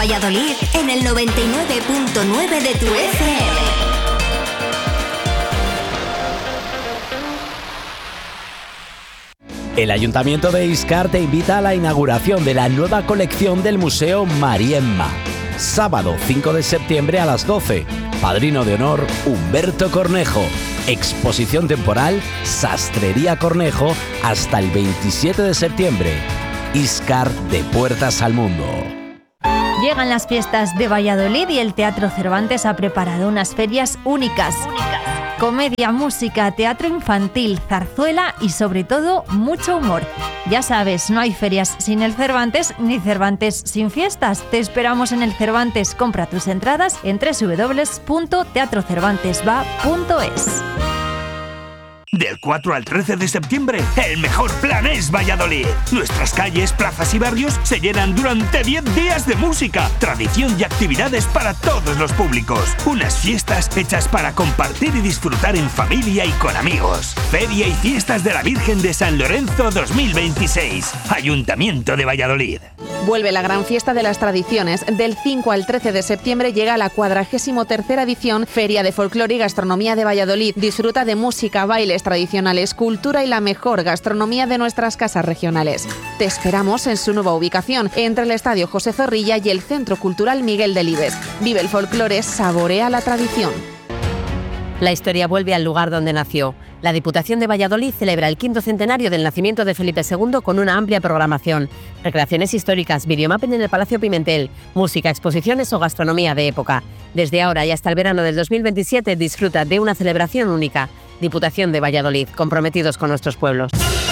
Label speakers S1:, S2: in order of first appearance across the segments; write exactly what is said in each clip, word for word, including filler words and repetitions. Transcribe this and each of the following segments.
S1: Valladolid en el noventa y nueve punto nueve de tu F M.
S2: El Ayuntamiento de Iscar te invita a la inauguración de la nueva colección del Museo Mariemma. Sábado cinco de septiembre a las doce. Padrino de honor Humberto Cornejo. Exposición temporal Sastrería Cornejo hasta el veintisiete de septiembre. Iscar de puertas al mundo.
S3: Llegan las fiestas de Valladolid y el Teatro Cervantes ha preparado unas ferias únicas. únicas. Comedia, música, teatro infantil, zarzuela y sobre todo mucho humor. Ya sabes, no hay ferias sin el Cervantes ni Cervantes sin fiestas. Te esperamos en el Cervantes. Compra tus entradas en doble u doble u doble u punto teatro cervantes va punto es.
S4: Del cuatro al trece de septiembre, el mejor plan es Valladolid. Nuestras calles, plazas y barrios se llenan durante diez días de música, tradición y actividades para todos los públicos. Unas fiestas hechas para compartir y disfrutar en familia y con amigos. Feria y Fiestas de la Virgen de San Lorenzo dos mil veintiséis. Ayuntamiento de Valladolid.
S5: Vuelve la gran fiesta de las tradiciones. Del cinco al trece de septiembre llega la cuadragésimo tercera edición Feria de Folclore y Gastronomía de Valladolid. Disfruta de música, bailes tradicionales, cultura y la mejor gastronomía de nuestras casas regionales. Te esperamos en su nueva ubicación, entre el Estadio José Zorrilla y el Centro Cultural Miguel Delibes. Vive el folclore, saborea la tradición.
S6: La historia vuelve al lugar donde nació. La Diputación de Valladolid celebra el quinto centenario del nacimiento de Felipe segundo con una amplia programación. Recreaciones históricas, videomapping en el Palacio Pimentel, música, exposiciones o gastronomía de época. Desde ahora y hasta el verano del dos mil veintisiete disfruta de una celebración única. Diputación de Valladolid, comprometidos con nuestros pueblos.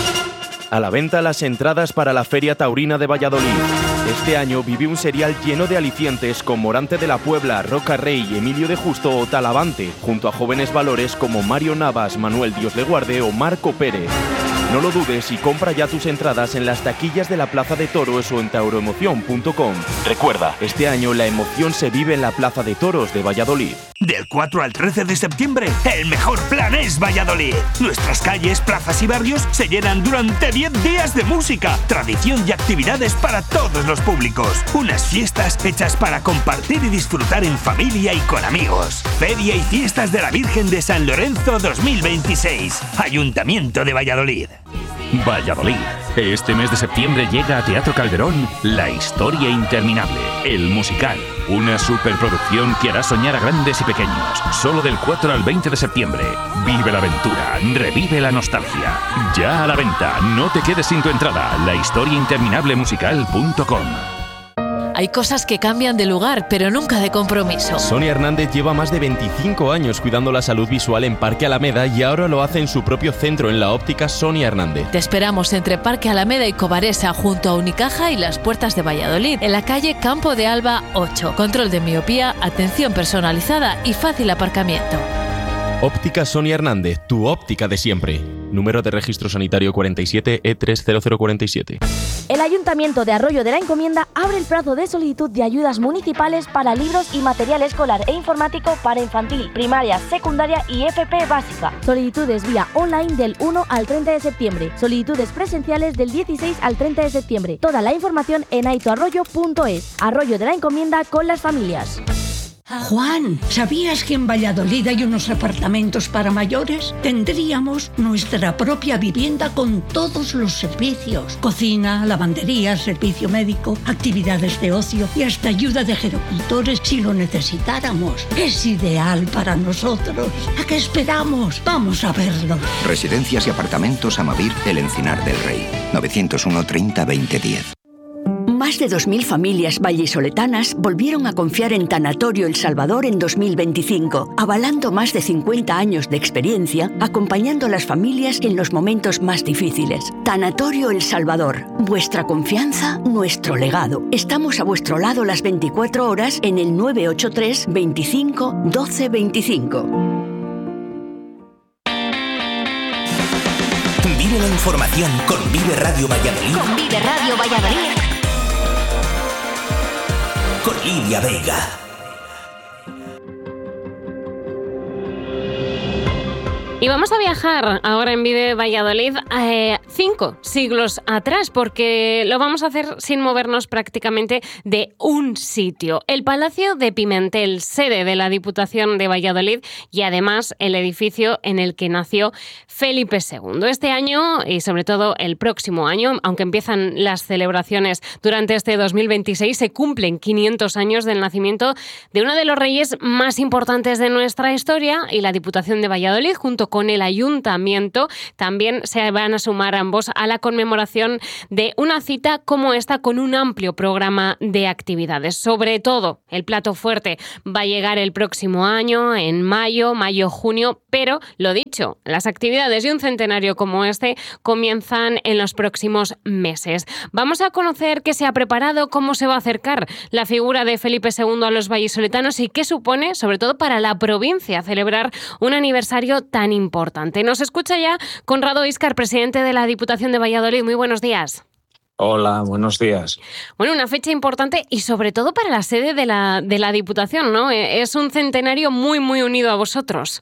S7: A la venta las entradas para la Feria Taurina de Valladolid. Este año vive un serial lleno de alicientes con Morante de la Puebla, Roca Rey, Emilio de Justo o Talavante, junto a jóvenes valores como Mario Navas, Manuel Dios le guarde o Marco Pérez. No lo dudes y compra ya tus entradas en las taquillas de la Plaza de Toros o en tauroemoción punto com. Recuerda, este año la emoción se vive en la Plaza de Toros de Valladolid.
S4: Del cuatro al trece de septiembre, el mejor plan es Valladolid. Nuestras calles, plazas y barrios se llenan durante diez días de música, tradición y actividades para todos los públicos. Unas fiestas hechas para compartir y disfrutar en familia y con amigos. Feria y Fiestas de la Virgen de San Lorenzo dos mil veintiséis. Ayuntamiento de Valladolid.
S8: Valladolid. Este mes de septiembre llega a Teatro Calderón La Historia Interminable, el musical. Una superproducción que hará soñar a grandes y pequeños. Solo del cuatro al veinte de septiembre. Vive la aventura, revive la nostalgia. Ya a la venta, no te quedes sin tu entrada. la historia interminable musical punto com.
S9: Hay cosas que cambian de lugar, pero nunca de compromiso.
S7: Sonia Hernández lleva más de veinticinco años cuidando la salud visual en Parque Alameda y ahora lo hace en su propio centro en la óptica Sonia Hernández.
S9: Te esperamos entre Parque Alameda y Cobaresa, junto a Unicaja y las Puertas de Valladolid, en la calle Campo de Alba ocho. Control de miopía, atención personalizada y fácil aparcamiento.
S7: Óptica Sonia Hernández, tu óptica de siempre. Número de registro sanitario cuarenta y siete E tres cero cero cuarenta y siete.
S10: El Ayuntamiento de Arroyo de la Encomienda abre el plazo de solicitud de ayudas municipales para libros y material escolar e informático para infantil, primaria, secundaria y F P básica. Solicitudes vía online del uno al treinta de septiembre. Solicitudes presenciales del dieciséis al treinta de septiembre. Toda la información en aitoarroyo punto es. Arroyo de la Encomienda con las familias.
S11: Juan, ¿sabías que en Valladolid hay unos apartamentos para mayores? Tendríamos nuestra propia vivienda con todos los servicios. Cocina, lavandería, servicio médico, actividades de ocio y hasta ayuda de gerocultores si lo necesitáramos. Es ideal para nosotros. ¿A qué esperamos? Vamos a verlo.
S12: Residencias y apartamentos Amavir, El Encinar del Rey. novecientos uno treinta veinte diez.
S13: Más de dos mil familias vallisoletanas volvieron a confiar en Tanatorio El Salvador en dos mil veinticinco, avalando más de cincuenta años de experiencia, acompañando a las familias en los momentos más difíciles. Tanatorio El Salvador, vuestra confianza, nuestro legado. Estamos a vuestro lado las veinticuatro horas en el nueve ocho tres, veinticinco, doce veinticinco.
S14: Vive la información con Vive Radio Valladolid.
S1: Con Vive Radio Valladolid.
S14: Con Lidia Vega.
S15: Y vamos a viajar ahora en Vive Valladolid eh, cinco siglos atrás, porque lo vamos a hacer sin movernos prácticamente de un sitio. El Palacio de Pimentel, sede de la Diputación de Valladolid y además el edificio en el que nació Felipe segundo. Este año y sobre todo el próximo año, aunque empiezan las celebraciones durante este dos mil veintiséis, se cumplen quinientos años del nacimiento de uno de los reyes más importantes de nuestra historia, y la Diputación de Valladolid, junto con el Ayuntamiento, también se van a sumar ambos a la conmemoración de una cita como esta, con un amplio programa de actividades. Sobre todo, el plato fuerte va a llegar el próximo año, en mayo, mayo-junio, pero, lo dicho, las actividades de un centenario como este comienzan en los próximos meses. Vamos a conocer qué se ha preparado, cómo se va a acercar la figura de Felipe segundo a los vallisoletanos y qué supone, sobre todo para la provincia, celebrar un aniversario tan importante. Nos escucha ya Conrado Íscar, presidente de la Diputación de Valladolid. Muy buenos días.
S16: Hola, buenos días.
S15: Bueno, una fecha importante y sobre todo para la sede de la, de la Diputación, ¿no? Es un centenario muy, muy unido a vosotros.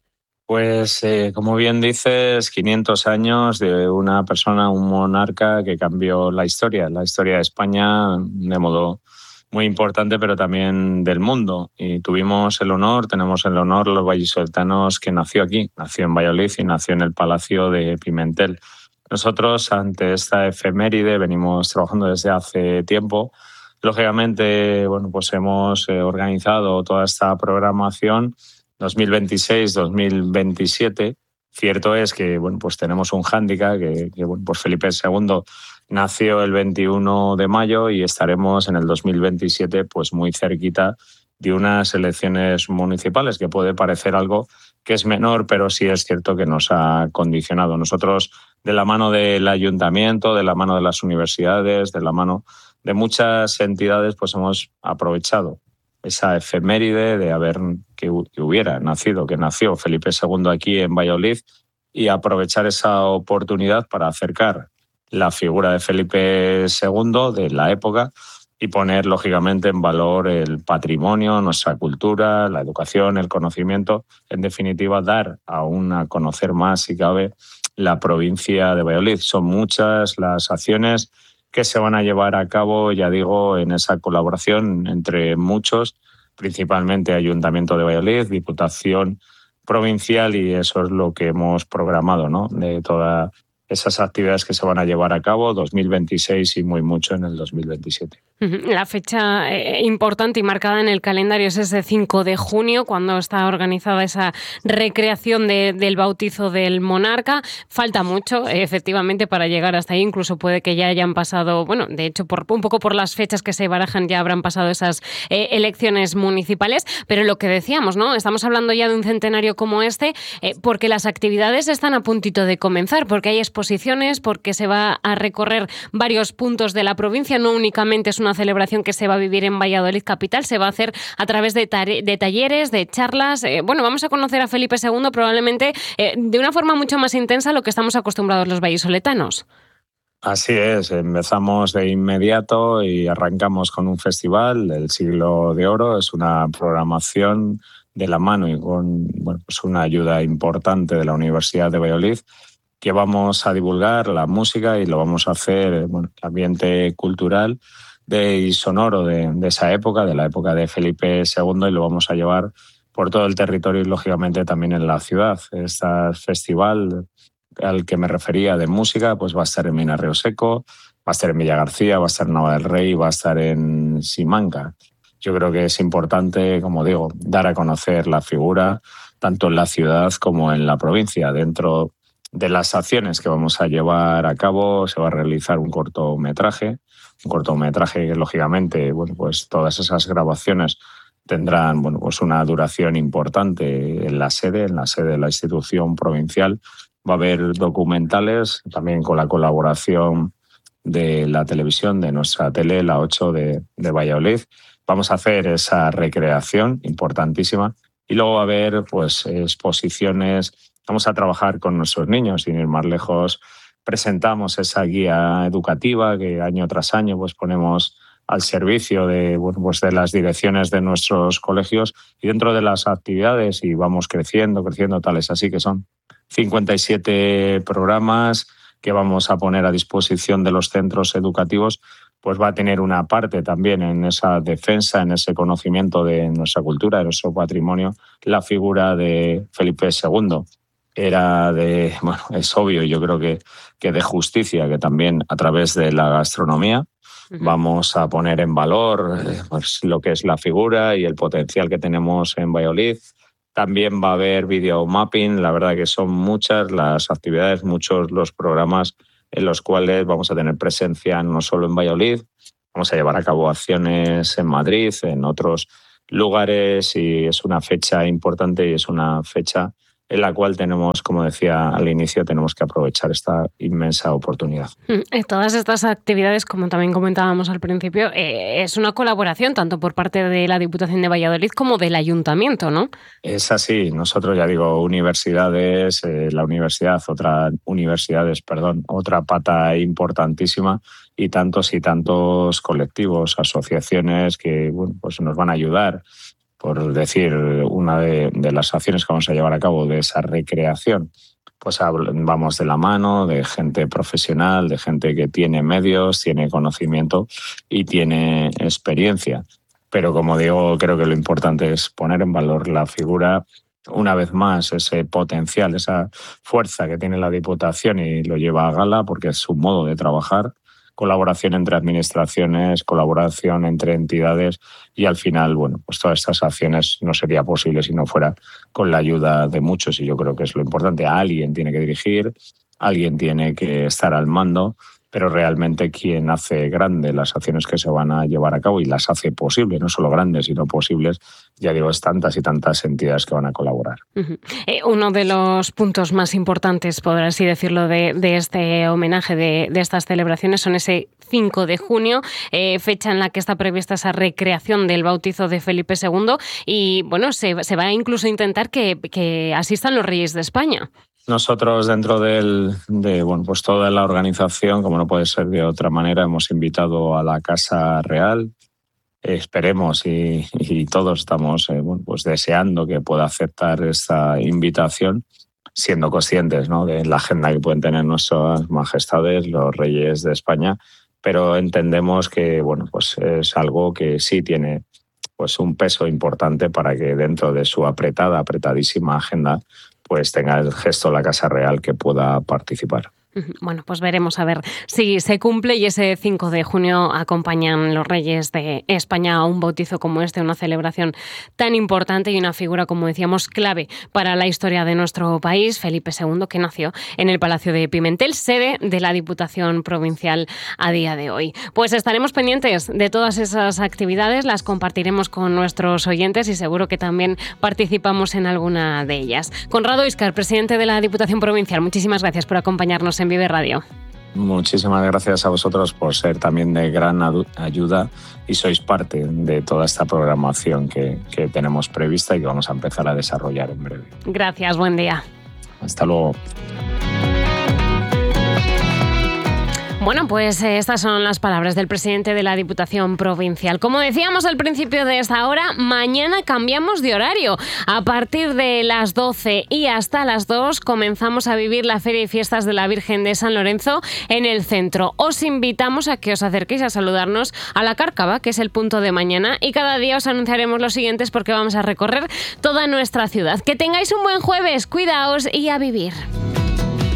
S16: Pues, eh, como bien dices, quinientos años de una persona, un monarca que cambió la historia, la historia de España de modo muy importante, pero también del mundo. Y tuvimos el honor, tenemos el honor los vallisoletanos, que nació aquí, nació en Valladolid y nació en el Palacio de Pimentel. Nosotros, ante esta efeméride, venimos trabajando desde hace tiempo. Lógicamente, bueno, pues hemos organizado toda esta programación dos mil veintiséis dos mil veintisiete. Cierto es que, bueno, pues tenemos un hándicap, que, que bueno, pues Felipe segundo nació el veintiuno de mayo y estaremos en el dos mil veintisiete pues muy cerquita de unas elecciones municipales, que puede parecer algo que es menor, pero sí es cierto que nos ha condicionado. Nosotros, de la mano del ayuntamiento, de la mano de las universidades, de la mano de muchas entidades, pues hemos aprovechado esa efeméride de haber que, que hubiera nacido, que nació Felipe segundo aquí en Valladolid, y aprovechar esa oportunidad para acercar la figura de Felipe segundo de la época y poner, lógicamente, en valor el patrimonio, nuestra cultura, la educación, el conocimiento. En definitiva, dar aún a conocer más, si cabe, la provincia de Valladolid. Son muchas las acciones que se van a llevar a cabo, ya digo, en esa colaboración entre muchos, principalmente Ayuntamiento de Valladolid, Diputación Provincial, y eso es lo que hemos programado, ¿no? De todas esas actividades que se van a llevar a cabo dos mil veintiséis y muy mucho en el dos mil veintisiete.
S15: La fecha eh, importante y marcada en el calendario es ese cinco de junio, cuando está organizada esa recreación de, del bautizo del monarca. Falta mucho, eh, efectivamente, para llegar hasta ahí. Incluso puede que ya hayan pasado, bueno, de hecho, por, un poco por las fechas que se barajan, ya habrán pasado esas eh, elecciones municipales. Pero lo que decíamos, ¿no? Estamos hablando ya de un centenario como este, eh, porque las actividades están a puntito de comenzar, porque hay exposiciones, porque se va a recorrer varios puntos de la provincia. No únicamente es una celebración que se va a vivir en Valladolid capital, se va a hacer a través de, de talleres, de charlas. Eh, bueno, vamos a conocer a Felipe segundo probablemente eh, de una forma mucho más intensa a lo que estamos acostumbrados los vallisoletanos.
S16: Así es, empezamos de inmediato y arrancamos con un festival, el Siglo de Oro. Es una programación de la mano y con, bueno, pues una ayuda importante de la Universidad de Valladolid, que vamos a divulgar la música y lo vamos a hacer, bueno, el ambiente cultural de, y sonoro de, de esa época, de la época de Felipe segundo, y lo vamos a llevar por todo el territorio y, lógicamente, también en la ciudad. Este festival al que me refería de música pues va a estar en Mina Río Seco, va a estar en Villa García, va a estar en Nava del Rey, va a estar en Simanca. Yo creo que es importante, como digo, dar a conocer la figura tanto en la ciudad como en la provincia. Dentro de las acciones que vamos a llevar a cabo se va a realizar un cortometraje, un cortometraje que, lógicamente, bueno, pues todas esas grabaciones tendrán, bueno, pues una duración importante en la sede, en la sede de la institución provincial. Va a haber documentales, también con la colaboración de la televisión, de nuestra tele, la ocho de, de Valladolid. Vamos a hacer esa recreación importantísima y luego va a haber pues exposiciones. Vamos a trabajar con nuestros niños, sin ir más lejos. Presentamos esa guía educativa que año tras año pues ponemos al servicio de, bueno, pues de las direcciones de nuestros colegios, y dentro de las actividades, y vamos creciendo, creciendo, tales así que son cincuenta y siete programas que vamos a poner a disposición de los centros educativos, pues va a tener una parte también en esa defensa, en ese conocimiento de nuestra cultura, de nuestro patrimonio, la figura de Felipe segundo. Era de, bueno, es obvio, yo creo que, que de justicia, que también a través de la gastronomía uh-huh. vamos a poner en valor eh, pues, lo que es la figura y el potencial que tenemos en Valladolid. También va a haber videomapping, la verdad que son muchas las actividades, muchos los programas en los cuales vamos a tener presencia no solo en Valladolid, vamos a llevar a cabo acciones en Madrid, en otros lugares, y es una fecha importante y es una fecha en la cual tenemos, como decía al inicio, tenemos que aprovechar esta inmensa oportunidad.
S15: Todas estas actividades, como también comentábamos al principio, eh, es una colaboración tanto por parte de la Diputación de Valladolid como del Ayuntamiento, ¿no?
S16: Es así. Nosotros, ya digo, universidades, eh, la universidad, otra universidades, perdón, otra pata importantísima, y tantos y tantos colectivos, asociaciones que bueno, pues nos van a ayudar. Por decir, una de, de las acciones que vamos a llevar a cabo de esa recreación, pues vamos de la mano de gente profesional, de gente que tiene medios, tiene conocimiento y tiene experiencia. Pero como digo, creo que lo importante es poner en valor la figura, una vez más, ese potencial, esa fuerza que tiene la Diputación y lo lleva a gala porque es su modo de trabajar. Colaboración entre administraciones, colaboración entre entidades y al final, bueno, pues todas estas acciones no sería posible si no fuera con la ayuda de muchos y yo creo que es lo importante. Alguien tiene que dirigir, alguien tiene que estar al mando, pero realmente quien hace grande las acciones que se van a llevar a cabo y las hace posibles, no solo grandes, sino posibles, ya digo, es tantas y tantas entidades que van a colaborar.
S15: Uh-huh. Eh, uno de los puntos más importantes, por así decirlo, de, de este homenaje, de, de estas celebraciones, son ese cinco de junio, eh, fecha en la que está prevista esa recreación del bautizo de Felipe segundo y, bueno, se, se va a incluso intentar que, que asistan los Reyes de España.
S16: Nosotros dentro del, de bueno, pues toda la organización, como no puede ser de otra manera, hemos invitado a la Casa Real. Esperemos y, y todos estamos eh, bueno, pues deseando que pueda aceptar esta invitación, siendo conscientes, ¿no?, de la agenda que pueden tener nuestras majestades, los reyes de España, pero entendemos que bueno, pues es algo que sí tiene pues un peso importante para que dentro de su apretada, apretadísima agenda pues tenga el gesto la Casa Real que pueda participar.
S15: Bueno, pues veremos a ver si se cumple y ese cinco de junio acompañan los Reyes de España a un bautizo como este, una celebración tan importante y una figura, como decíamos, clave para la historia de nuestro país, Felipe segundo, que nació en el Palacio de Pimentel, sede de la Diputación Provincial a día de hoy. Pues estaremos pendientes de todas esas actividades, las compartiremos con nuestros oyentes y seguro que también participamos en alguna de ellas. Conrado Íscar, presidente de la Diputación Provincial, muchísimas gracias por acompañarnos en Vive Radio.
S16: Muchísimas gracias a vosotros por ser también de gran ayuda y sois parte de toda esta programación que, que tenemos prevista y que vamos a empezar a desarrollar en breve.
S15: Gracias, buen día.
S16: Hasta luego.
S15: Bueno, pues estas son las palabras del presidente de la Diputación Provincial. Como decíamos al principio de esta hora, mañana cambiamos de horario. A partir de las doce y hasta las dos comenzamos a vivir la Feria y Fiestas de la Virgen de San Lorenzo en el centro. Os invitamos a que os acerquéis a saludarnos a la Cárcava, que es el punto de mañana, y cada día os anunciaremos los siguientes porque vamos a recorrer toda nuestra ciudad. Que tengáis un buen jueves, cuidaos y a vivir.